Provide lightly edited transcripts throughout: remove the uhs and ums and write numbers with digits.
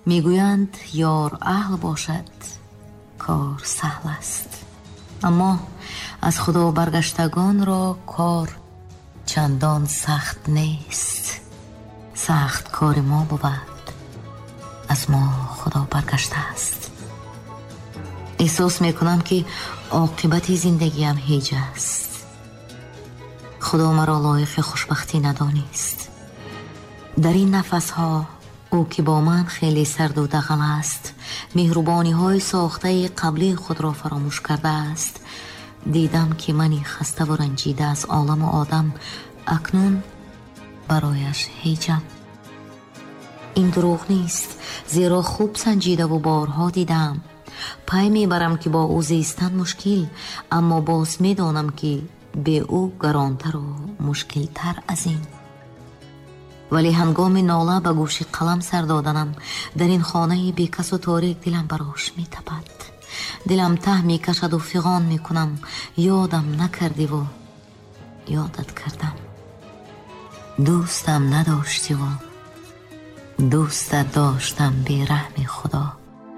میگویند یار اهل باشد کار سهل است، اما از خدا برگشتگان را کار چندان سخت نیست. سخت کار ما بود، از ما خدا برگشته است. احساس میکنم که عاقبت زندگیم هیچ است. خدا مرا لایق خوشبختی ندانست. در این نفس ها او که با من خیلی سرد و دغل است، مهربانی های ساخته قبلی خود را فراموش کرده است. دیدم که منی خسته و رنجیده از عالم و آدم اکنون برایش هیچم. این دروغ نیست، زیرا خوب سنجیده و بارها دیدم. پی میبرم که با او زیستن مشکل، اما باز میدانم که به او گرانتر و مشکلتر از این. ولی هنگام ناله به گوش قلم سر دادنم در این خانه بیکس و تاریک دلم براش میتپد. دلم ته میکشد و فغان میکنم یادم نکردی و یادت کردم. دوستم نداشتی و دوستت داشتم بی رحم خدا.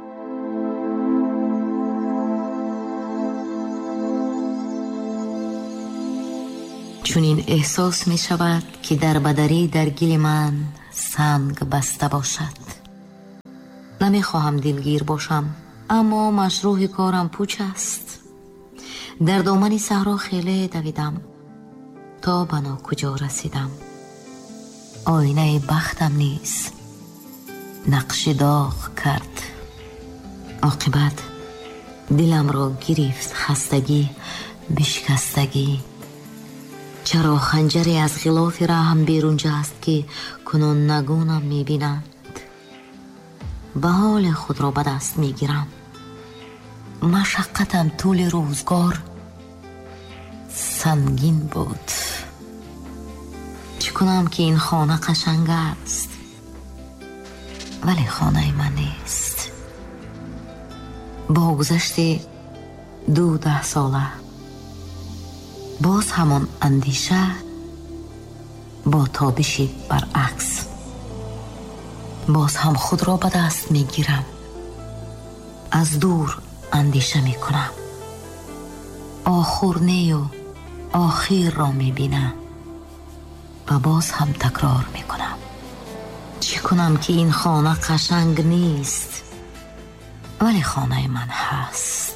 چون این احساس می شود که در بدری در گل من سنگ بسته باشد. نمی خواهم دلگیر باشم، اما مشروع کارم پوچ است. در دامن صحرا خیلی دویدم تا بنا کجا رسیدم. آینه بختم نیز نقش داغ کرد. عاقبت دلم را گرفت خستگی بشکستگی. چرا خنجری از غلاف رحم بیرون جست که کنون نگونم میبینند. به حال خود را به دست میگیرم. مشقتم طول روزگار سنگین بود. چه کنم که این خانه قشنگ است ولی خانه من نیست. با گذشت 12 ساله باز همان اندیشه، با تابشی برعکس. باز هم خود را به دست میگیرم. از دور اندیشه میکنم. آخر نی و آخر را میبینم و باز هم تکرار میکنم. چه کنم که این خانه قشنگ نیست ولی خانه من هست.